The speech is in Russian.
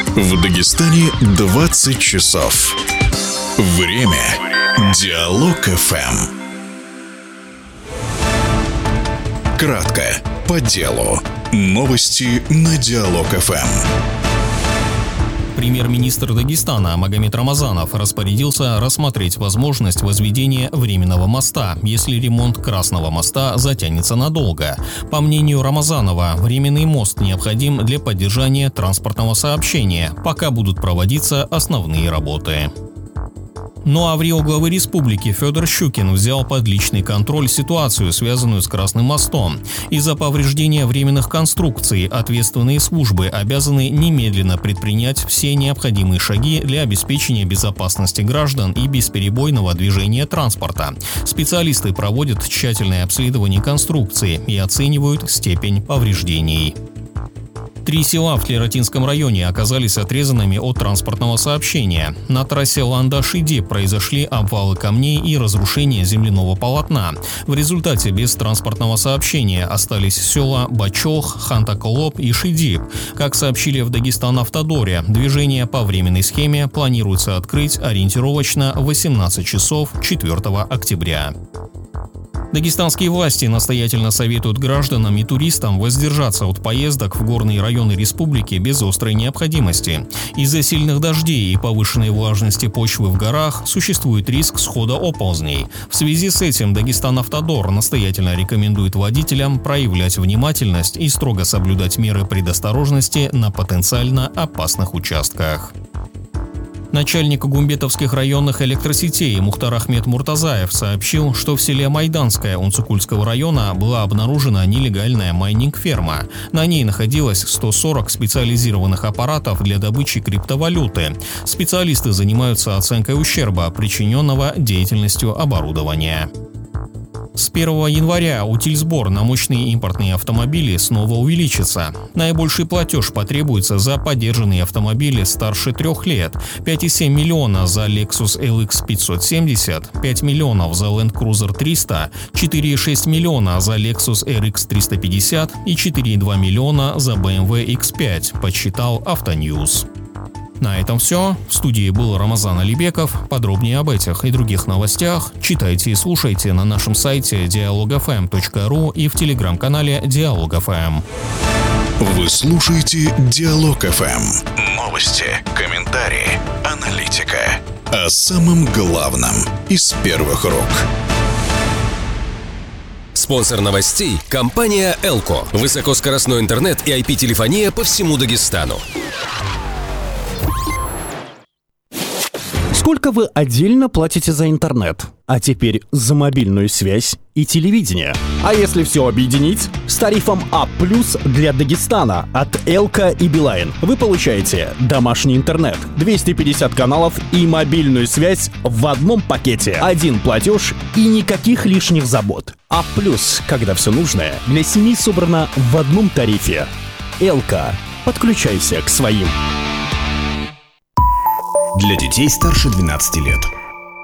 В Дагестане 20 часов. Время Диалог ФМ. Кратко, по делу. Новости на Диалог ФМ. Премьер-министр Дагестана Магомед Рамазанов распорядился рассмотреть возможность возведения временного моста, если ремонт Красного моста затянется надолго. По мнению Рамазанова, временный мост необходим для поддержания транспортного сообщения, пока будут проводиться основные работы. Ну а в Рио главы республики Федор Щукин взял под личный контроль ситуацию, связанную с Красным мостом. Из-за повреждения временных конструкций ответственные службы обязаны немедленно предпринять все необходимые шаги для обеспечения безопасности граждан и бесперебойного движения транспорта. Специалисты проводят тщательное обследование конструкции и оценивают степень повреждений. 3 села в Тлератинском районе оказались отрезанными от транспортного сообщения. На трассе Ланда-Шиди произошли обвалы камней и разрушение земляного полотна. В результате без транспортного сообщения остались села Бачох, Хантаколоп и Шидип. Как сообщили в Дагестан-Автодоре, движение по временной схеме планируется открыть ориентировочно в 18 часов 4 октября. Дагестанские власти настоятельно советуют гражданам и туристам воздержаться от поездок в горные районы республики без острой необходимости. Из-за сильных дождей и повышенной влажности почвы в горах существует риск схода оползней. В связи с этим Дагестан-Автодор настоятельно рекомендует водителям проявлять внимательность и строго соблюдать меры предосторожности на потенциально опасных участках. Начальник гумбетовских районных электросетей Мухтар Ахмед Муртазаев сообщил, что в селе Майданское Унцукульского района была обнаружена нелегальная майнинг-ферма. На ней находилось 140 специализированных аппаратов для добычи криптовалюты. Специалисты занимаются оценкой ущерба, причиненного деятельностью оборудования. С 1 января утильсбор на мощные импортные автомобили снова увеличится. Наибольший платеж потребуется за подержанные автомобили старше 3 лет. 5,7 миллиона за Lexus LX 570, 5 миллионов за Land Cruiser 300, 4,6 миллиона за Lexus RX 350 и 4,2 миллиона за BMW X5, подсчитал Автоньюз. На этом все. В студии был Рамазан Алибеков. Подробнее об этих и других новостях читайте и слушайте на нашем сайте dialogfm.ru и в телеграм-канале Диалог ФМ. Вы слушаете Диалог ФМ. Новости, комментарии, аналитика. О самом главном из первых рук. Спонсор новостей – компания «Элко». Высокоскоростной интернет и IP-телефония по всему Дагестану. Сколько вы отдельно платите за интернет? А теперь за мобильную связь и телевидение. А если все объединить? С тарифом А+ для Дагестана от Элко и Билайн вы получаете домашний интернет, 250 каналов и мобильную связь в одном пакете. Один платеж и никаких лишних забот. А+, когда все нужное для семьи собрано в одном тарифе. Элко. Подключайся к своим. Для детей старше 12 лет.